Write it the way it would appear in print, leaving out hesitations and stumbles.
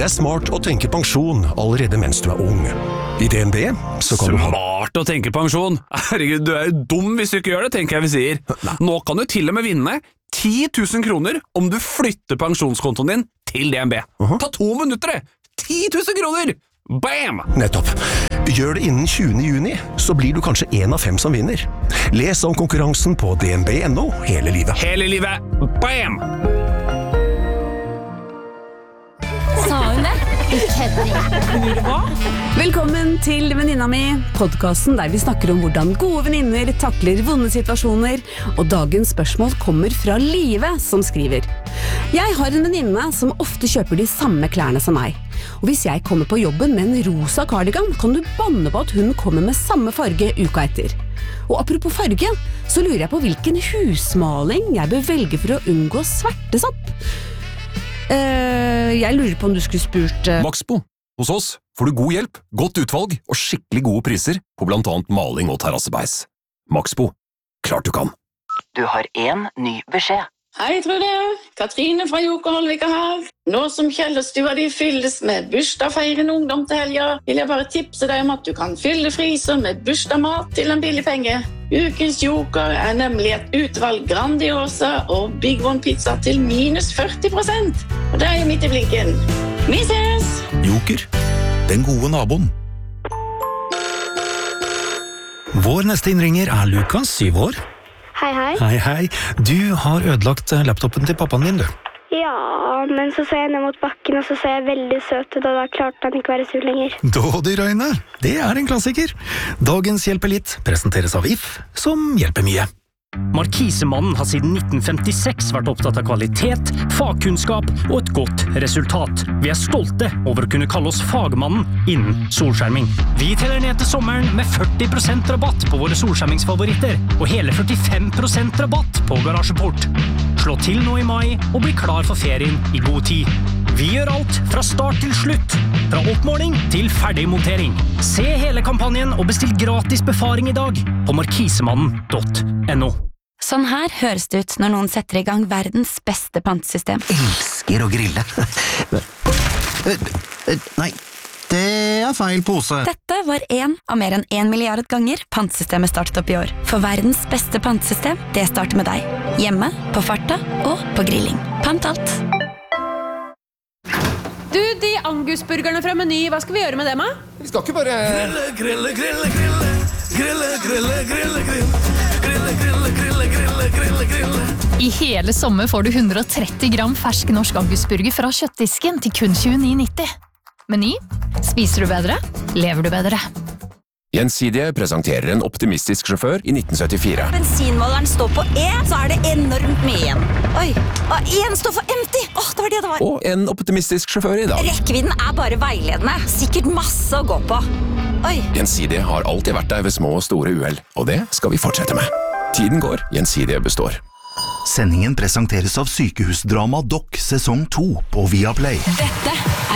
Det smart å tenke pensjon allerede mens du ung. I DNB så kan du ha... Smart å tenke pensjon? Herregud, du jo dum hvis du ikke gjør det, tenker jeg vi sier. Nå kan du til og med vinne 10 000 kroner om du flytter pensjonskontoen din til DNB. Ta 2 minutter det! 10 000 kroner! Bam! Nettopp. Gjør det innen 20. juni, så blir du kanskje 1 av 5 som vinner. Les om konkurransen på dnb.no hele livet. Hele livet! Bam! Sa hun det? Velkommen til Venninna mi, podcasten der vi snakker om hvordan gode venninner takler vonde situasjoner, og dagens spørsmål kommer fra Live som skriver: Jeg har en venninne som ofte kjøper de samme klærne som meg, og hvis jeg kommer på jobben med en rosa cardigan, kan du banne på at hun kommer med samme farge uka etter. Og apropos farge, så lurer jeg på hvilken husmaling jeg bør velge for å unngå svertesopp. Jeg lurer på om du skulle spurt Maxbo. Hos oss får du god hjelp, godt utvalg og skikkelig gode priser på blant annet maling og terrassebeis. Maxbo. Klart du kan. Du har en ny beskjed. Hei, Trude. Katrine fra Joker Holvika her. Nå som Kjellerstua di fylles med bursdagsfeirende ungdom til helga, vil jeg bare tipse deg om at du kan fylle frysen med bursdagsmat til en billig penge. Ukens Joker nemlig et utvalg Grandiosa og Big One pizza til minus 40%. Og det jo midt i blinken. Vi ses! Joker, den gode naboen. Vår neste innringer Lukas, 7 år. Hei, hei. Hei, hei. Du har ødelagt laptopen til pappaen din, du. Ja, men så jeg ned mot bakken, og så jeg veldig søt ut, og da klarte han ikke være sur lenger. Dådyrøyne, det en klassiker. Dagens Hjelper litt presenteres av If, som hjelper mye. Markisemannen har siden 1956 vært opptatt av kvalitet, fagkunnskap og et godt resultat. Vi stolte over å kunne kalle oss fagmannen innen solskjerming. Vi teller ned til sommeren med 40% rabatt på våre solskjermingsfavoritter, og hele 45% rabatt på garasjeport. Slå til nå i mai og bli klar for ferien i god tid. Vi gjør alt fra start til slutt, fra oppmåling til ferdigmontering. Se hele kampanjen og bestill gratis befaring i dag på markisemannen.no. Sånn her høres det ut når noen setter i gang verdens beste pantesystem. Elsker å grille. Nei, det feil pose. Dette var en av mer enn 1 milliard ganger pantesystemet startet opp i år. For verdens beste pantesystem, det starter med deg. Hjemme, på farta og på grilling. Pant alt. Du, de angusburgerne fra Meny, hva skal vi gjøre med dem, da? Vi skal ikke bare... I hele sommer får du 130 gram fersk norsk angusburger fra kjøttdisken til kun 29,90. Meny. Spiser du bedre? Lever du bedre? Gjensidige presenterer en optimistisk sjåfør i 1974. Bensinmåleren står på E, så det enormt mye igjen. Oi, og en står for empty. Det var det det var. Og en optimistisk sjåfør i dag. Rekkevidden bare veiledende. Sikkert masse å gå på. Oi. Gjensidige har alltid vært der ved små og store uhell, og det skal vi fortsette med. Tiden går, Gjensidige består. Sendingen presenteres av sykehusdrama Doc sesong 2 på Viaplay. Dette